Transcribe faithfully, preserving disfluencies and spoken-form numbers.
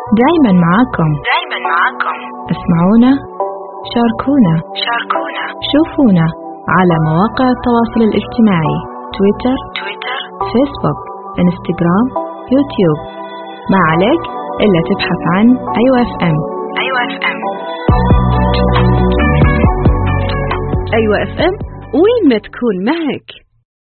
دايما معاكم دايما معاكم اسمعونا، شاركونا شاركونا شوفونا على مواقع التواصل الاجتماعي تويتر تويتر فيسبوك انستغرام يوتيوب. ما عليك إلا تبحث عن أيوة اف ام. أيوة اف ام. أيوة اف ام وين ما تكون معك.